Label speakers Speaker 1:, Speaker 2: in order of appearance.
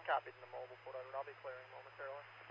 Speaker 1: copied in the mobile, Port Edward. I'll be clearing momentarily.